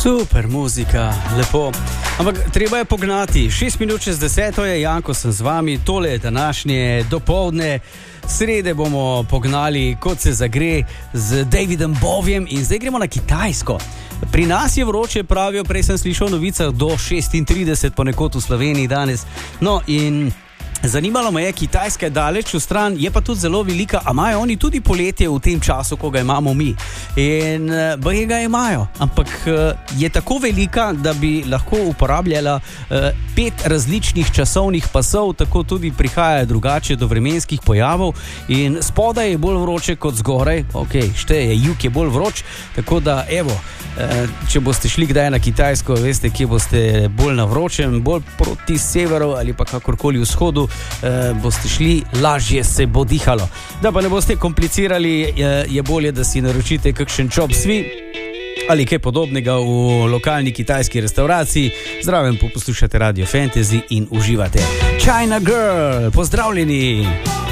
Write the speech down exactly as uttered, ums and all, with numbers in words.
Super muzika, lepo. Ampak treba je pognati. Šest minut čez deseto je, Janko sem z vami, tole je današnje dopoldne. Srede bomo pognali, kot se zagre, z Davidom Bowiem in zdaj gremo na Kitajsko. Pri nas je vroče, pravijo, prej sem slišal novicah do šestintrideset, ponekod v Sloveniji danes. No in zanimalo me je, Kitajska je daleč v stran, je pa tudi zelo velika, a imajo oni tudi poletje v tem času, ko ga imamo mi. In baje ga imajo, ampak je tako velika, da bi lahko uporabljala pet različnih časovnih pasov, tako tudi prihaja drugače do vremenskih pojavov in spodaj je bolj vroče kot zgoraj, ok, šteje, jug je bolj vroč, tako da evo, če boste šli kdaj na Kitajsko, veste, kje boste bolj na vročem, bolj proti severu ali pa kakorkoli vzhodu, eh, boste šli, lažje se bo dihalo. Da pa ne boste komplicirali, je, je bolje, da si naročite kakšen chop svi ali kaj podobnega v lokalni kitajski restauraciji. Zraven poslušate Radio Fantasy in uživate. China Girl, pozdravljeni!